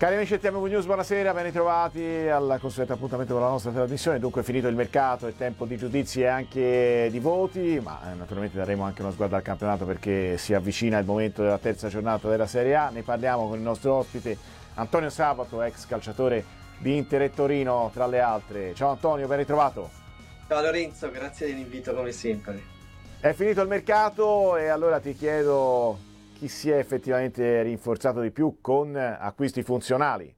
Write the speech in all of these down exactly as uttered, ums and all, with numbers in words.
Cari amici del T M V News, buonasera, ben ritrovati al consueto appuntamento con la nostra trasmissione. Dunque è finito il mercato, è tempo di giudizi e anche di voti, ma naturalmente daremo anche uno sguardo al campionato perché si avvicina il momento della terza giornata della Serie A. Ne parliamo con il nostro ospite Antonio Sabato, ex calciatore di Inter e Torino tra le altre. Ciao Antonio, ben ritrovato. Ciao Lorenzo, grazie dell'invito come sempre. È finito il mercato e allora ti chiedo chi si è effettivamente rinforzato di più con acquisti funzionali.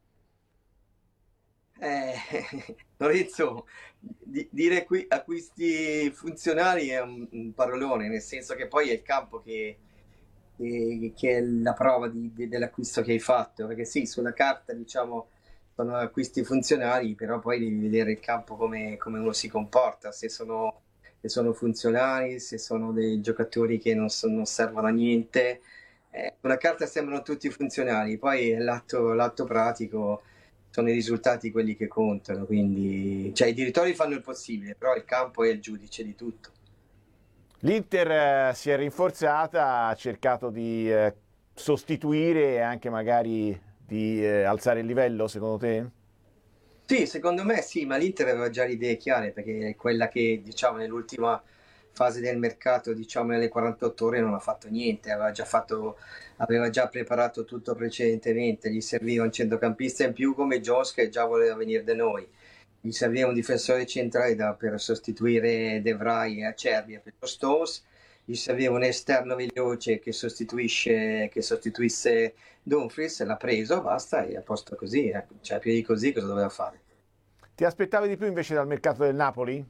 Eh, Lorenzo, di, dire qui, acquisti funzionali è un, un parolone, nel senso che poi è il campo che, che, che è la prova di, di, dell'acquisto che hai fatto, perché sì, sulla carta diciamo sono acquisti funzionali, però poi devi vedere il campo come, come uno si comporta, se sono, se sono funzionali, se sono dei giocatori che non, so, non servono a niente. Eh, sulla carta sembrano tutti funzionali, poi l'atto, l'atto pratico sono i risultati quelli che contano, quindi cioè, i direttori fanno il possibile, però il campo è il giudice di tutto. L'Inter eh, si è rinforzata, ha cercato di eh, sostituire e anche magari di eh, alzare il livello, secondo te? Sì, secondo me sì, ma l'Inter aveva già le idee chiare, perché è quella che diciamo nell'ultima fase del mercato, diciamo nelle quarantotto ore non ha fatto niente, aveva già fatto, aveva già preparato tutto precedentemente, gli serviva un centrocampista in più come Jones che già voleva venire da noi, gli serviva un difensore centrale da, per sostituire De Vrij e Acerbi per lo Stones, gli serviva un esterno veloce che sostituisce, che sostituisse Dumfries, l'ha preso, basta, e a posto così, eh. Cioè più di così cosa doveva fare? Ti aspettavi di più invece dal mercato del Napoli?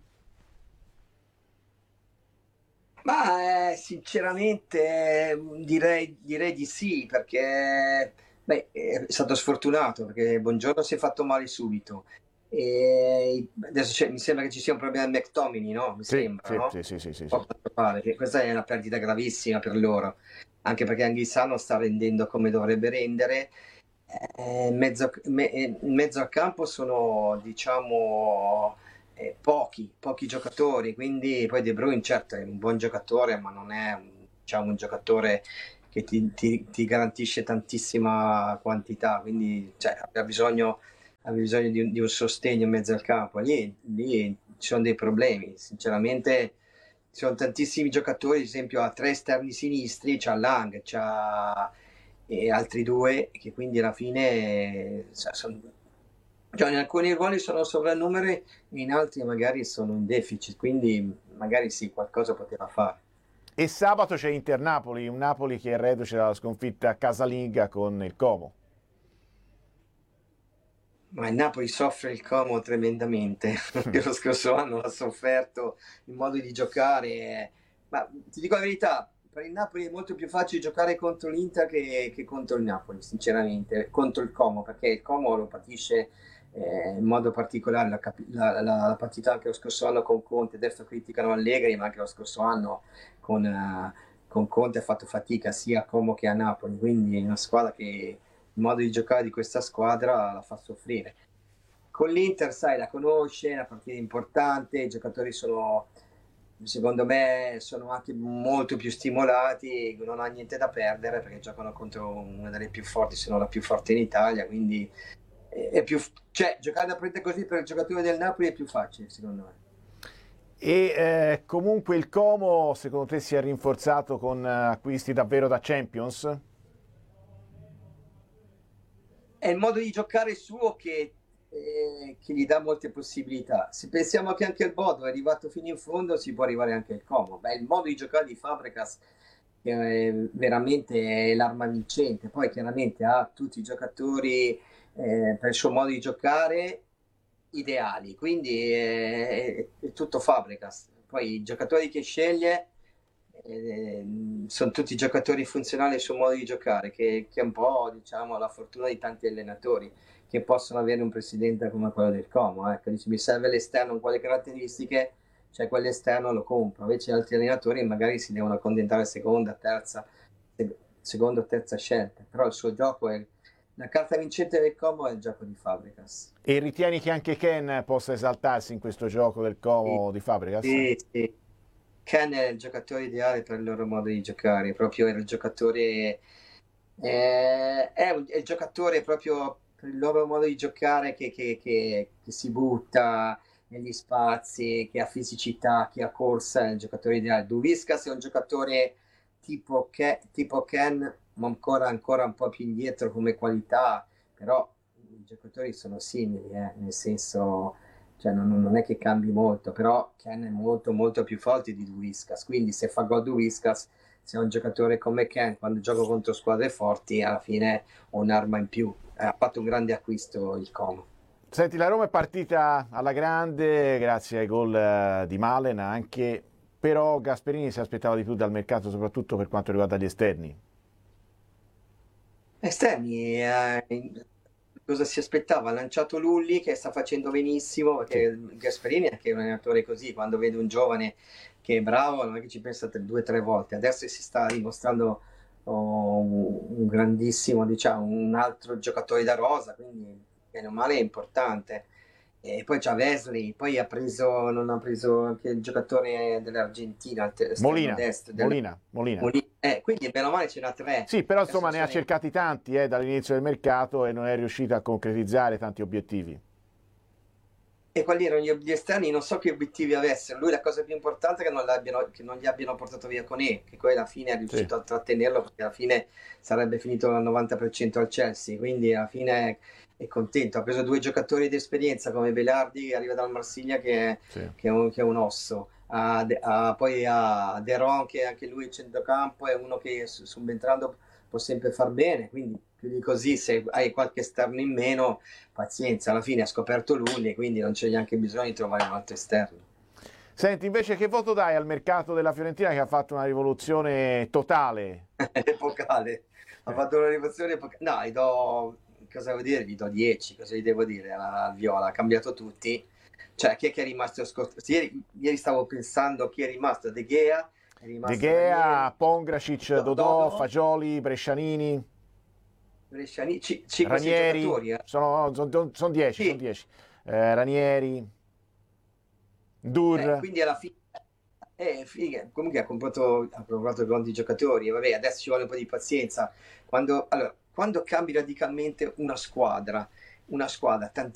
Ma eh, sinceramente eh, direi, direi di sì, perché beh, è stato sfortunato, perché Buongiorno si è fatto male subito. E adesso c'è- mi sembra che ci sia un problema di McTominay, no? Mi Sì, sembra, sì, no? sì, sì, sì, sì, sì. Può fare, che questa è una perdita gravissima per loro, anche perché Anghissà non sta rendendo come dovrebbe rendere. Eh, in mezzo, me- in mezzo al campo sono, diciamo, eh, pochi, pochi giocatori, quindi poi De Bruyne certo è un buon giocatore, ma non è un, diciamo, un giocatore che ti, ti- ti garantisce tantissima quantità, quindi cioè, ha bisogno, ha bisogno di un, di un sostegno in mezzo al campo. Lì, lì ci sono dei problemi, sinceramente ci sono tantissimi giocatori, ad esempio ha tre esterni sinistri, c'ha Lang, c'ha e altri due che quindi alla fine cioè, sono, cioè, in alcuni ruoli sono sovrannumeri, in altri magari sono in deficit, quindi magari sì, qualcosa poteva fare. E sabato c'è Inter-Napoli, un Napoli che è reduce dalla sconfitta casalinga con il Como. Ma il Napoli soffre il Como tremendamente, perché lo scorso anno ha sofferto il modo di giocare. Ma ti dico la verità, per il Napoli è molto più facile giocare contro l'Inter che, che contro il Napoli, sinceramente, contro il Como, perché il Como lo patisce eh, in modo particolare. La, capi- la- la- la partita anche lo scorso anno con Conte, adesso criticano Allegri, ma anche lo scorso anno con, eh, con Conte ha fatto fatica sia a Como che a Napoli, quindi è una squadra che il modo di giocare di questa squadra la fa soffrire. Con l'Inter, sai, la conosce, è una partita importante, i giocatori sono, secondo me, sono anche molto più stimolati, non ha niente da perdere perché giocano contro una delle più forti, se non la più forte in Italia, quindi è più, cioè, giocare da partita così per il giocatore del Napoli è più facile, secondo me. E eh, comunque il Como, secondo te, si è rinforzato con eh, acquisti davvero da Champions? È il modo di giocare suo che, eh, che gli dà molte possibilità. Se pensiamo che anche il Bodo è arrivato fino in fondo, si può arrivare anche al Como. Beh, il modo di giocare di Fabregas è veramente l'arma vincente. Poi chiaramente ha tutti i giocatori eh, per il suo modo di giocare ideali, quindi è, è tutto Fabregas. Poi i giocatori che sceglie eh, sono tutti giocatori funzionali sul modo di giocare, che, che è un po', diciamo, la fortuna di tanti allenatori che possono avere un presidente come quello del Como. Ecco, dice, mi serve l'esterno con quelle caratteristiche, cioè quell'esterno lo compro. Invece altri allenatori magari si devono accontentare a seconda, terza, seconda o terza scelta, però il suo gioco è la carta vincente del Como è il gioco di Fabregas. E ritieni che anche Ken possa esaltarsi in questo gioco del Como Sì, di Fabregas? sì, sì. Ken è il giocatore ideale per il loro modo di giocare, proprio era il giocatore, eh, è, un, è il giocatore proprio per il loro modo di giocare che, che, che, che si butta negli spazi, che ha fisicità, che ha corsa, è il giocatore ideale. Duviscas è un giocatore tipo, Ke- tipo Ken, ma ancora, ancora un po' più indietro come qualità, però i giocatori sono simili, eh, nel senso, cioè non, non è che cambi molto, però Ken è molto molto più forte di Duviscas, quindi se fa gol Duviscas, se è un giocatore come Ken, quando gioco contro squadre forti, alla fine ho un'arma in più. Eh, ha fatto un grande acquisto il Como. Senti, la Roma è partita alla grande grazie ai gol eh, di Malen anche, però Gasperini si aspettava di più dal mercato, soprattutto per quanto riguarda gli esterni. Esterni, eh, cosa si aspettava? Ha lanciato Lulli che sta facendo benissimo, Sì. perché Gasperini è anche un allenatore così, quando vede un giovane che è bravo non è che ci pensa tre- due o tre volte. Adesso si sta dimostrando oh, un grandissimo, diciamo, un altro giocatore da rosa, quindi bene o male è importante. E poi c'ha Wesley, poi ha preso, non ha preso anche il giocatore dell'Argentina, il te- esterno Molina, destro, del, Molina, Molina. Molina. Eh, quindi bene o male ce n'ha tre. Sì, però Adesso insomma ne ha ce n'è. cercati tanti eh, dall'inizio del mercato e non è riuscito a concretizzare tanti obiettivi. E quali erano gli, gli esterni? Non so che obiettivi avessero. Lui la cosa più importante è che non, l'abbiano- che non gli abbiano portato via Koné, che poi alla fine è Sì. riuscito a trattenerlo perché alla fine sarebbe finito al novanta per cento al Chelsea, quindi alla fine è, è contento. Ha preso due giocatori di esperienza come Belardi, che arriva dal Marsiglia, che è, Sì. che è un, che è un osso. Ha De- ha- poi ha Deron, che anche lui è centrocampo, è uno che su- subentrando può sempre far bene, quindi più di così, se hai qualche esterno in meno pazienza, alla fine ha scoperto Lulli e quindi non c'è neanche bisogno di trovare un altro esterno. Senti, invece che voto dai al mercato della Fiorentina che ha fatto una rivoluzione totale? Epocale, ha Eh, fatto una rivoluzione epocale. No, gli do, cosa devo dire? Gli do dieci, cosa gli devo dire al Viola? Ha cambiato tutti. Cioè, chi è che è rimasto scorto? Ieri, ieri stavo pensando chi è rimasto, De Gea, è De rimasto Gea, Ranieri, Pongracic, Do- Dodò, Dodo, Fagioli, Brescianini, Bresciani, ci- cinque sei Ranieri, giocatori, eh. sono, sono, sono dieci, sono Sì, dieci. Eh, Ranieri, eh, Dur, quindi alla fine, eh, figa, comunque ha comprato, ha comprato grandi giocatori, vabbè, adesso ci vuole un po' di pazienza. Quando, allora, quando cambi radicalmente una squadra, una squadra,